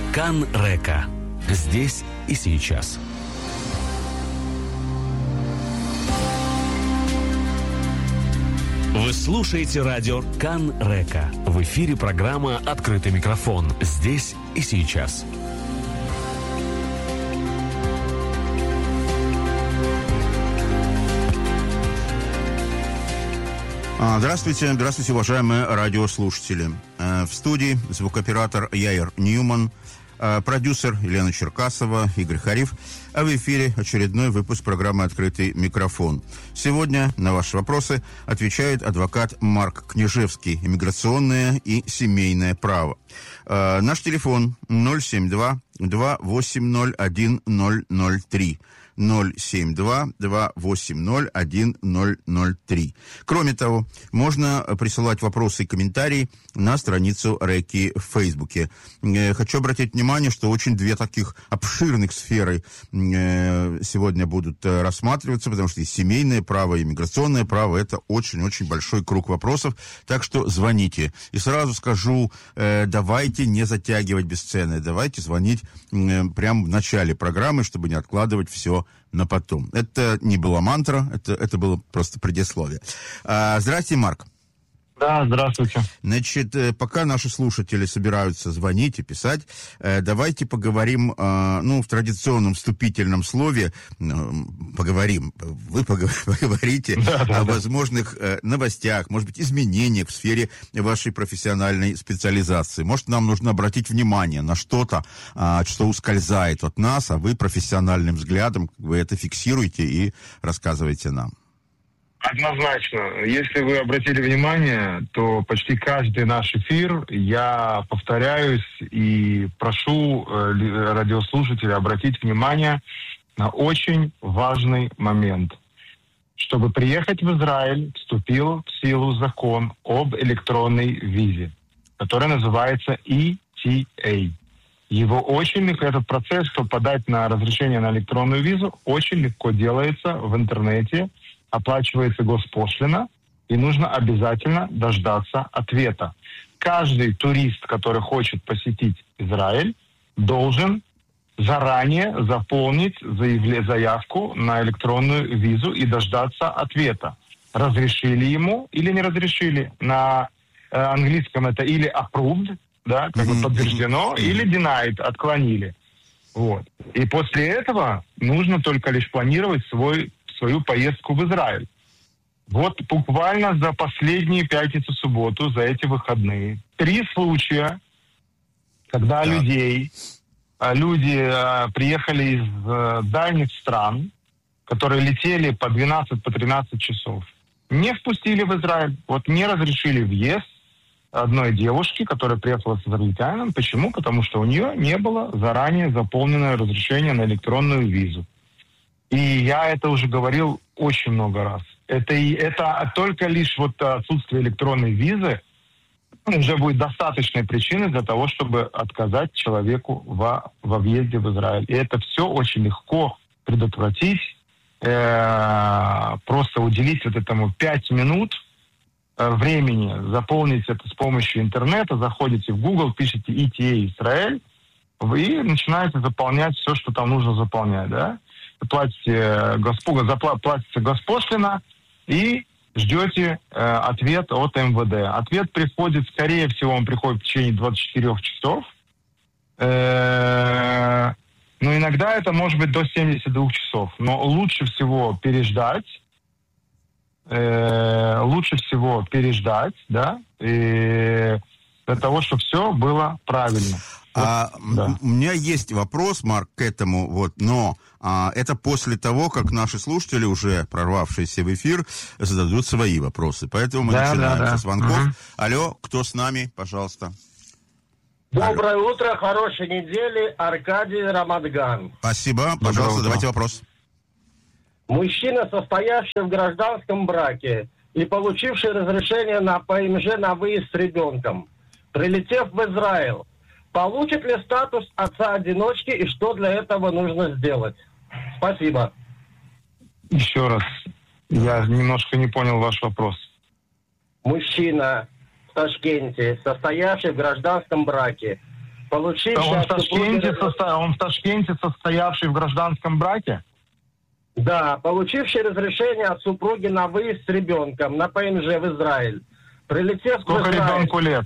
Кан-Река. Здесь и сейчас. Вы слушаете радио Кан-Река. В эфире программа «Открытый микрофон». Здесь и сейчас. Здравствуйте, уважаемые радиослушатели. В студии звукооператор Яир Ньюман, продюсер Елена Черкасова, Игорь Хариф, а в эфире очередной выпуск программы «Открытый микрофон». Сегодня на ваши вопросы отвечает адвокат Марк Княжевский, иммиграционное и семейное право. Наш телефон 072-280-1003. 072-280-1003. Кроме того, можно присылать вопросы и комментарии на страницу Реки в Фейсбуке. Хочу обратить внимание, что очень две таких обширных сферы сегодня будут рассматриваться, потому что и семейное право, и иммиграционное право – это очень-очень большой круг вопросов. Так что звоните. И сразу скажу, давайте не затягивать бесценное, давайте звонить прямо в начале программы, чтобы не откладывать все на потом. Это не была мантра, это было просто предисловие. Здрасте, Марк. Да, здравствуйте. Значит, пока наши слушатели собираются звонить и писать, давайте поговорим, в традиционном вступительном слове, поговорим, вы поговорите о возможных новостях, может быть, изменениях в сфере вашей профессиональной специализации. Может, нам нужно обратить внимание на что-то, что ускользает от нас, а вы профессиональным взглядом вы это фиксируете и рассказываете нам. Однозначно. Если вы обратили внимание, то почти каждый наш эфир я повторяюсь и прошу радиослушателей обратить внимание на очень важный момент. Чтобы приехать в Израиль, вступил в силу закон об электронной визе, который называется ETA. Этот процесс, чтобы подать на разрешение на электронную визу, очень легко делается в интернете. Оплачивается госпошлина, и нужно обязательно дождаться ответа. Каждый турист, который хочет посетить Израиль, должен заранее заполнить заявку на электронную визу и дождаться ответа. Разрешили ему или не разрешили. На английском это или approved, да, как бы подтверждено, или denied, отклонили. Вот. И после этого нужно только лишь планировать свою поездку в Израиль. Вот буквально за последние пятницу-субботу, за эти выходные, 3 случая, когда люди приехали из дальних стран, которые летели по 12, по 13 часов, не впустили в Израиль, не разрешили въезд одной девушки, которая приехала с израильтянином. Почему? Потому что у нее не было заранее заполненное разрешение на электронную визу. И я это уже говорил очень много раз. Это только лишь отсутствие электронной визы уже будет достаточной причиной для того, чтобы отказать человеку во въезде в Израиль. И это все очень легко предотвратить. Просто уделить этому 5 минут времени, заполнить это с помощью интернета, заходите в Google, пишите ETA Израиль, вы начинаете заполнять все, что там нужно заполнять, да? Платится госпошлина и ждете ответ от МВД. Ответ приходит, скорее всего, он приходит в течение 24 часов. Иногда это может быть до 72 часов. Но лучше всего переждать, да, для того, чтобы все было правильно. У меня есть вопрос, Марк, к этому, но это после того, как наши слушатели, уже прорвавшиеся в эфир, зададут свои вопросы. Поэтому мы начинаем со звонков. Алло, кто с нами, пожалуйста? Доброе утро, хорошей недели, Аркадий, Рамадган. Спасибо, пожалуйста, давайте вопрос. Мужчина, состоявший в гражданском браке и получивший разрешение на ПМЖ на выезд с ребенком, прилетев в Израиль, получит ли статус отца-одиночки и что для этого нужно сделать? Спасибо. Еще раз. Я немножко не понял ваш вопрос. Мужчина в Ташкенте, состоявший в гражданском браке получивший... Он в Ташкенте состоявший в гражданском браке? Да, получивший разрешение от супруги на выезд с ребенком на ПМЖ в Израиль. Прилетев Сколько в Израиль, ребенку лет?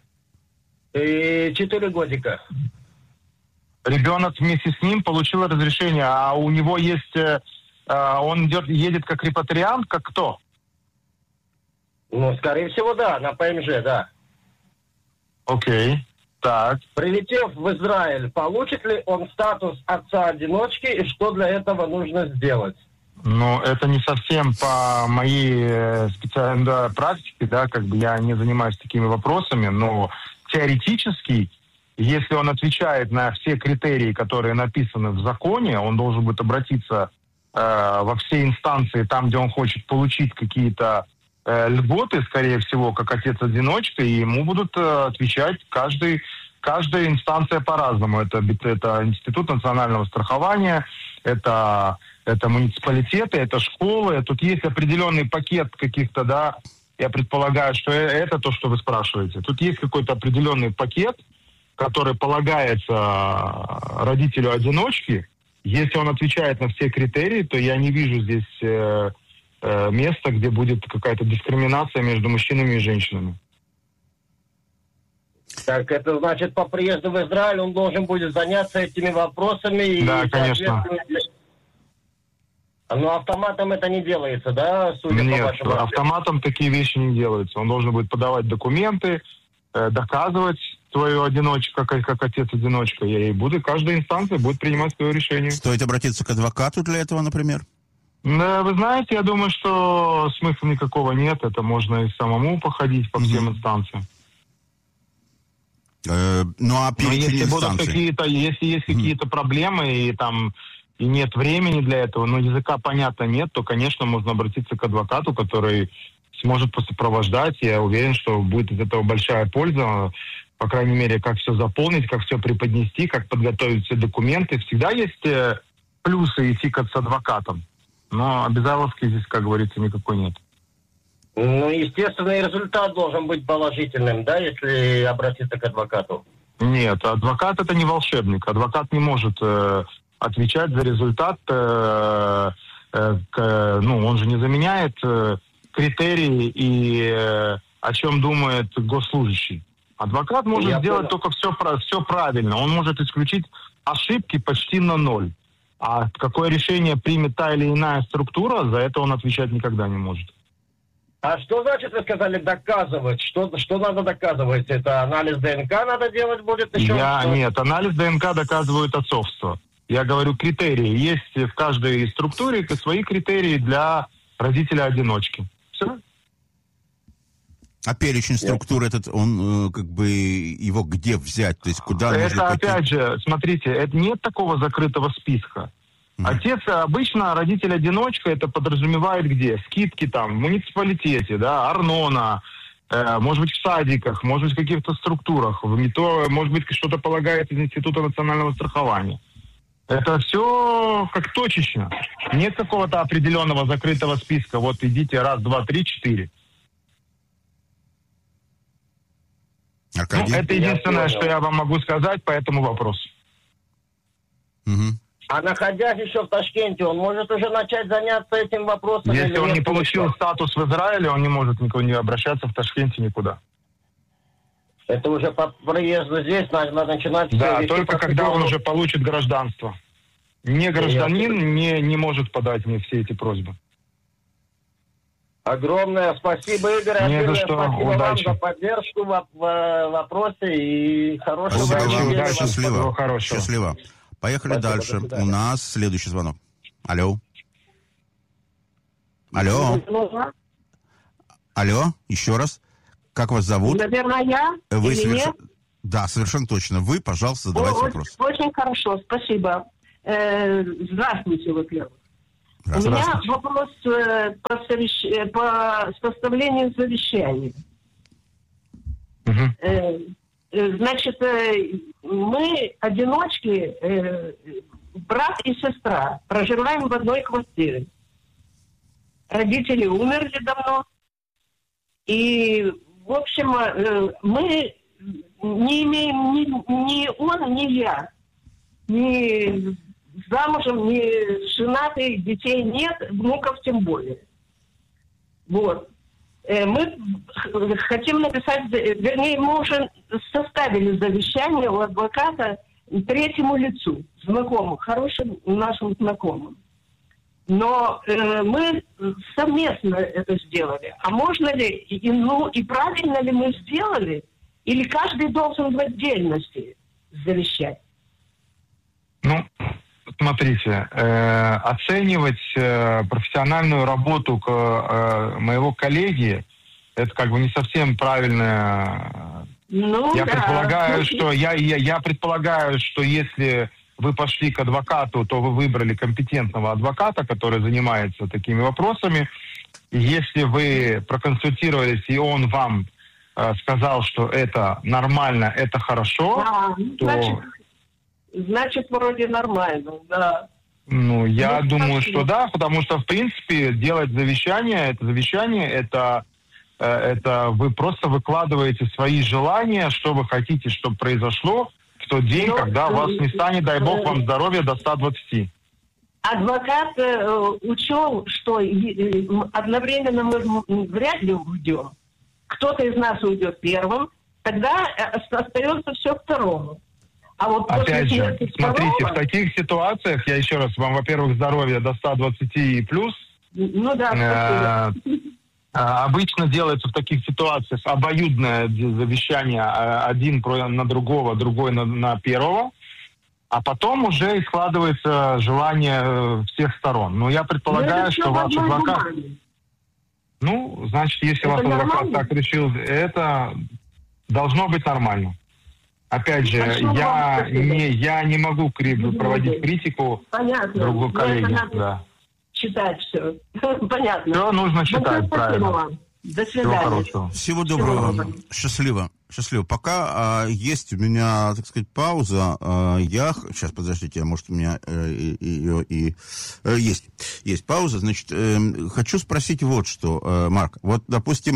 4 годика. Ребенок вместе с ним получил разрешение, а у него есть... он едет как репатриант, как кто? Ну, скорее всего, да, на ПМЖ, да. Окей, так. Прилетев в Израиль, получит ли он статус отца-одиночки и что для этого нужно сделать? Ну, это не совсем по моей специальной практике, да, как бы я не занимаюсь такими вопросами, но теоретически, если он отвечает на все критерии, которые написаны в законе, он должен будет обратиться во все инстанции, там, где он хочет получить какие-то льготы, скорее всего, как отец-одиночка, и ему будут отвечать каждая инстанция по-разному. Это Институт национального страхования, это муниципалитеты, это школы. Тут есть определенный пакет каких-то, да, я предполагаю, что это то, что вы спрашиваете. Тут есть какой-то определенный пакет, который полагается родителю-одиночке. Если он отвечает на все критерии, то я не вижу здесь места, где будет какая-то дискриминация между мужчинами и женщинами. Так, это значит, по приезду в Израиль он должен будет заняться этими вопросами. Да, и, конечно. Но автоматом это не делается, да, судя Нет, по вашему ответу? автоматом такие вещи не делаются. Он должен будет подавать документы, доказывать свою одиночку, как отец-одиночка. И каждая инстанция будет принимать свое решение. Стоит обратиться к адвокату для этого, например? Вы знаете, я думаю, что смысла никакого нет. Это можно и самому походить по всем инстанциям. Ну, а перечень если будут инстанций? если есть какие-то проблемы и нет времени для этого, но языка, понятно, нет, то, конечно, можно обратиться к адвокату, который сможет сопровождать. Я уверен, что будет из этого большая польза. По крайней мере, как все заполнить, как все преподнести, как подготовить все документы. Всегда есть плюсы идти с адвокатом. Но обязаловки здесь, как говорится, никакой нет. Ну, естественно, и результат должен быть положительным, да, если обратиться к адвокату? Нет, адвокат это не волшебник. Адвокат не может отвечать за результат. Он же не заменяет критерии и о чем думает госслужащий. Адвокат может сделать только все правильно. Он может исключить ошибки почти на 0. А какое решение примет та или иная структура, за это он отвечать никогда не может. А что значит, вы сказали, доказывать? Что надо доказывать? Это анализ ДНК надо делать будет еще? Нет, анализ ДНК доказывает отцовство. Я говорю, критерии. Есть в каждой структуре свои критерии для родителя-одиночки. Все. А перечень структур этот, он как бы его где взять? То есть куда нужно это пойти? Опять же, смотрите, нет такого закрытого списка. Отец, обычно родитель-одиночка, это подразумевает где? Скидки там в муниципалитете, да, Арнона, может быть, в садиках, может быть, в каких-то структурах, может быть, что-то полагается из Института национального страхования. Это все как точечно. Нет какого-то определенного закрытого списка. Вот идите 1, 2, 3, 4. Аркадий? Это единственное, что я вам могу сказать по этому вопросу. Угу. А находясь еще в Ташкенте, он может уже начать заняться этим вопросом? Если он не получил статус в Израиле, он не может никуда не обращаться в Ташкенте никуда. Это уже по приезду здесь надо начинать... Да, только когда он уже получит гражданство. Не гражданин не может подать мне все эти просьбы. Огромное спасибо, Игорь. Огромное спасибо вам за поддержку в вопросе и хорошего дня. Счастливо. Счастливо. Поехали дальше. У нас следующий звонок. Алло. Алло, еще раз. Как вас зовут? Наверное, я? Вы или нет? Да, совершенно точно. Вы, пожалуйста, задавайте вопрос. Очень хорошо, спасибо. Здравствуйте, во-первых. У меня вопрос по составлению завещания. Значит, мы одиночки, брат и сестра, проживаем в одной квартире. Родители умерли давно. И, в общем, мы не имеем ни он, ни я. Ни замужем, ни женатых, детей нет, внуков тем более. Вот. Мы хотим написать, вернее, мы уже составили завещание у адвоката третьему лицу, знакомому, хорошим нашим знакомым. Но мы совместно это сделали. А можно ли, и правильно ли мы сделали, или каждый должен в отдельности завещать? Ну, смотрите, оценивать профессиональную работу моего коллеги, это как бы не совсем правильно. Ну, я да. предполагаю, что я предполагаю, что если вы пошли к адвокату, то вы выбрали компетентного адвоката, который занимается такими вопросами. И если вы проконсультировались, и он вам сказал, что это нормально, это хорошо, то... Значит, вроде нормально, да. Ну, я думаю, что да, потому что, в принципе, делать завещание, это вы просто выкладываете свои желания, что вы хотите, чтобы произошло в тот день, когда вас не станет, дай бог вам здоровья, до 120. Адвокат учел, что одновременно мы вряд ли уйдем. Кто-то из нас уйдет первым, тогда остается все второму. А вот опять же, смотрите, второго... в таких ситуациях, я еще раз вам, во-первых, здоровья до 120 и плюс. Ну да, обычно делается в таких ситуациях обоюдное завещание, один на другого, другой на первого, а потом уже и складывается желание всех сторон. Но я предполагаю, что ваш адвокат... Ну, значит, если ваш адвокат так решил, это должно быть нормально. Опять же, я не могу проводить критику другого коллеги. Да. Читать все. Понятно. Все нужно читать, правильно. До свидания. Всего доброго. Счастливо. Пока есть у меня, так сказать, пауза. Сейчас, подождите, может, у меня ее и... Есть пауза. Значит, хочу спросить вот что, Марк. Вот, допустим,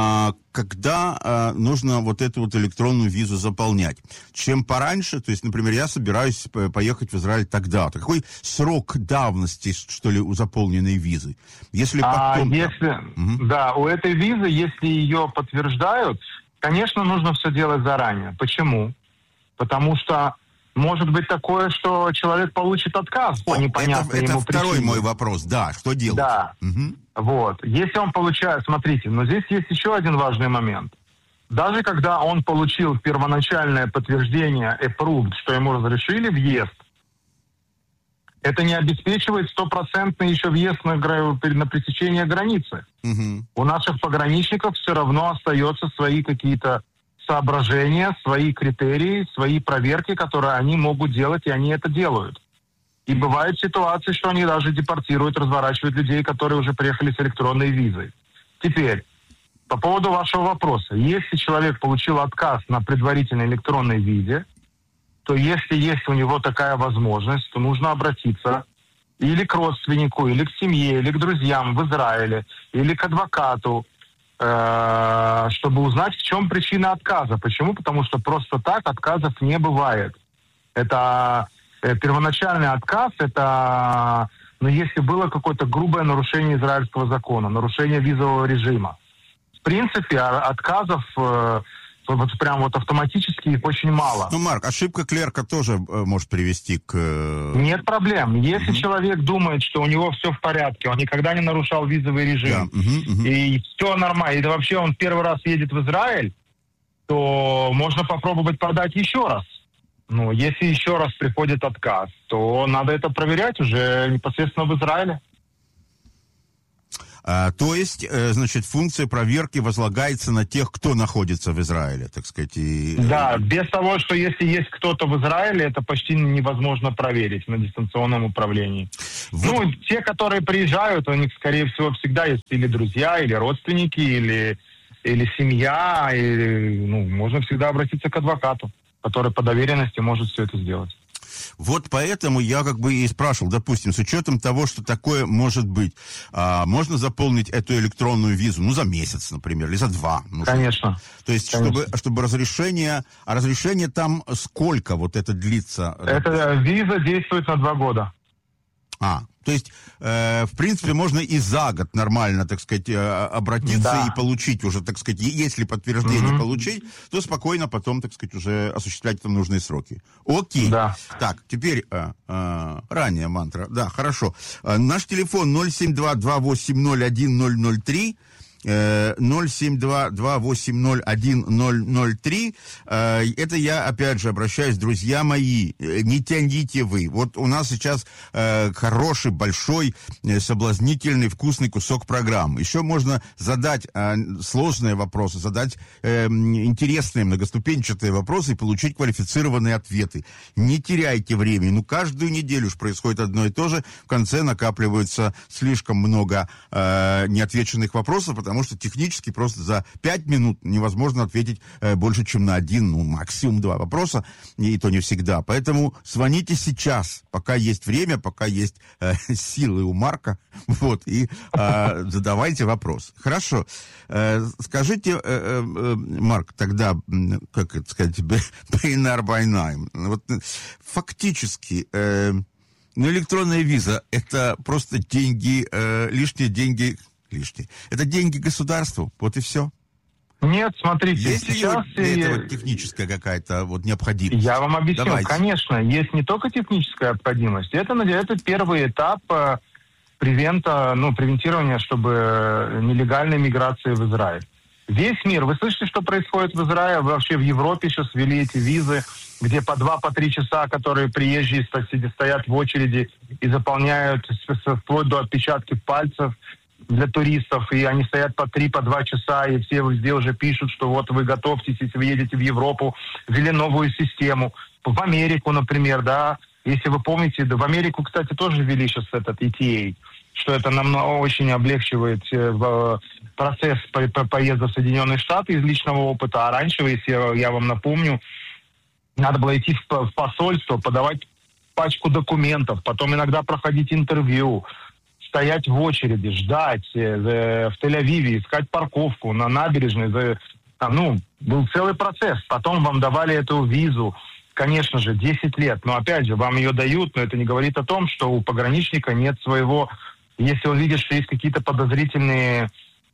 когда нужно вот эту вот электронную визу заполнять? Чем пораньше, то есть, например, я собираюсь поехать в Израиль тогда-то. Какой срок давности, что ли, у заполненной визы? Если потом... Да, у этой визы, если ее подтверждают, конечно, нужно все делать заранее. Почему? Потому что может быть такое, что человек получит отказ по непонятной ему причине. Это второй мой вопрос, да, что делать? Да, вот. Если он получает, смотрите, но здесь есть еще один важный момент. Даже когда он получил первоначальное подтверждение approved, что ему разрешили въезд, это не обеспечивает стопроцентный еще въезд на пресечение границы. У наших пограничников все равно остаются свои какие-то соображения, свои критерии, свои проверки, которые они могут делать, и они это делают. И бывают ситуации, что они даже депортируют, разворачивают людей, которые уже приехали с электронной визой. Теперь, по поводу вашего вопроса. Если человек получил отказ на предварительной электронной визе, то если есть у него такая возможность, то нужно обратиться или к родственнику, или к семье, или к друзьям в Израиле, или к адвокату, чтобы узнать, в чем причина отказа. Почему? Потому что просто так отказов не бывает. Это первоначальный отказ, это если было какое-то грубое нарушение израильского закона, нарушение визового режима. В принципе, отказов... Вот прям вот автоматически их очень мало. Ну, Марк, ошибка клерка тоже может привести к... Нет проблем. Если человек думает, что у него все в порядке, он никогда не нарушал визовый режим, и все нормально, и вообще он первый раз едет в Израиль, то можно попробовать подать еще раз. Ну, если еще раз приходит отказ, то надо это проверять уже непосредственно в Израиле. То есть, значит, функция проверки возлагается на тех, кто находится в Израиле, так сказать. Да, без того, что если есть кто-то в Израиле, это почти невозможно проверить на дистанционном управлении. Вот. Ну, те, которые приезжают, у них, скорее всего, всегда есть или друзья, или родственники, или семья, или, можно всегда обратиться к адвокату, который по доверенности может все это сделать. Вот поэтому я как бы и спрашивал, допустим, с учетом того, что такое может быть, можно заполнить эту электронную визу, ну, за месяц, например, или за 2? Ну, Конечно. То есть, Конечно. чтобы разрешение... А разрешение там сколько вот это длится? Эта виза действует на 2 года. То есть, в принципе, можно и за год нормально, так сказать, обратиться и получить уже, так сказать, если подтверждение получить, то спокойно потом, так сказать, уже осуществлять там нужные сроки. Окей. Да. Так, теперь ранняя мантра. Да, хорошо. Наш телефон 072-280-1003. 072-280-1003. Это я, опять же, обращаюсь, друзья мои, не тяните вы. Вот у нас сейчас хороший, большой, соблазнительный, вкусный кусок программы. Еще можно задать сложные вопросы, задать интересные, многоступенчатые вопросы и получить квалифицированные ответы. Не теряйте времени. Ну, каждую неделю уж происходит одно и то же. В конце накапливается слишком много неотвеченных вопросов, потому что технически просто за 5 минут невозможно ответить больше, чем на 1, ну, максимум 2 вопроса, и то не всегда. Поэтому звоните сейчас, пока есть время, пока есть силы у Марка, вот, и задавайте вопрос. Хорошо. Скажите, Марк, тогда, как это сказать, Бейнар Байнайм, вот фактически... электронная виза – это просто деньги, лишние деньги, это деньги государству, вот и все. Нет, смотрите, есть сейчас... ли для этого техническая какая-то вот необходимость? Я вам объясню. Давайте. Конечно, есть не только техническая необходимость, это первый этап превентирования, чтобы нелегальной миграции в Израиль. Весь мир, вы слышите, что происходит в Израиле? Вообще в Европе сейчас ввели эти визы, где по 2-3 часа, которые приезжие стоят в очереди и заполняют вплоть до отпечатков пальцев для туристов, и они стоят по 3-2 часа, и все везде уже пишут, что вот вы готовьтесь, если вы едете в Европу, ввели новую систему. В Америку, например, да, если вы помните, да, в Америку, кстати, тоже ввели сейчас этот ETA, что это нам очень облегчивает процесс поезда в Соединенные Штаты из личного опыта. А раньше, если я вам напомню, надо было идти в посольство, подавать пачку документов, потом иногда проходить интервью, стоять в очереди, ждать в Тель-Авиве, искать парковку на набережной. Был целый процесс. Потом вам давали эту визу, конечно же, 10 лет. Но опять же, вам ее дают, но это не говорит о том, что у пограничника нет своего... Если он видит, что есть какие-то подозрительные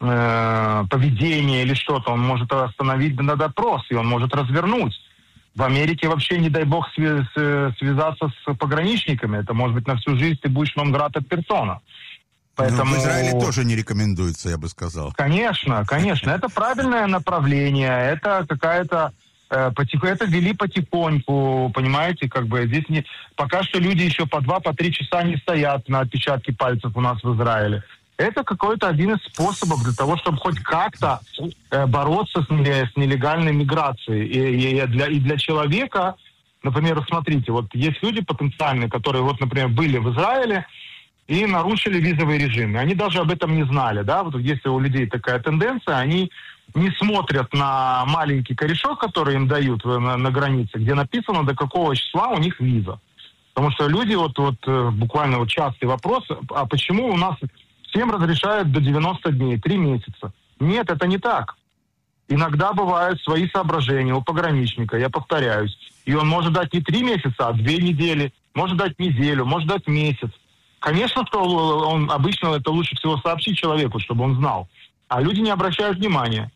поведения или что-то, он может остановить на допрос, и он может развернуть. В Америке вообще, не дай бог, связаться с пограничниками. Это, может быть, на всю жизнь ты будешь non-grata persona. Поэтому... в Израиле тоже не рекомендуется, я бы сказал. Конечно. Это правильное направление. Это какая-то... Это ввели потихоньку, понимаете, здесь пока что люди еще по 2-3 часа не стоят на отпечатке пальцев у нас в Израиле. Это какой-то один из способов для того, чтобы хоть как-то бороться с нелегальной миграцией. И для человека, например, смотрите, вот есть люди потенциальные, которые, вот, например, были в Израиле и нарушили визовый режим. И они даже об этом не знали, да, вот если у людей такая тенденция, они не смотрят на маленький корешок, который им дают на границе, где написано, до какого числа у них виза. Потому что люди, буквально частый вопрос, а почему у нас всем разрешают до 90 дней, 3 месяца? Нет, это не так. Иногда бывают свои соображения у пограничника, я повторяюсь. И он может дать не 3 месяца, а 2 недели, может дать неделю, может дать месяц. Конечно, что он обычно это лучше всего сообщить человеку, чтобы он знал. А люди не обращают внимания.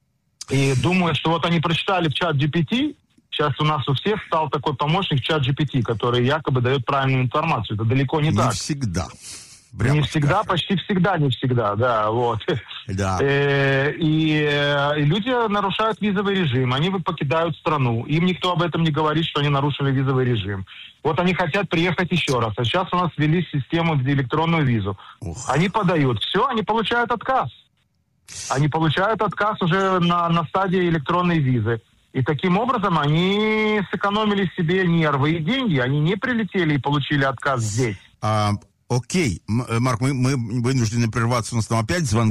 И думают, что вот они прочитали в чат GPT, сейчас у нас у всех стал такой помощник чат GPT, который якобы дает правильную информацию. Это далеко не так. Не всегда. Не всегда, почти всегда, не всегда, да, вот. Да. И люди нарушают визовый режим, они покидают страну, им никто об этом не говорит, что они нарушили визовый режим. Вот они хотят приехать еще раз, а сейчас у нас ввели систему электронную визу. Они подают, все, они получают отказ. Они получают отказ уже на стадии электронной визы. И таким образом они сэкономили себе нервы и деньги, они не прилетели и получили отказ здесь. Окей, Марк, мы вынуждены прерваться, у нас там опять звонки.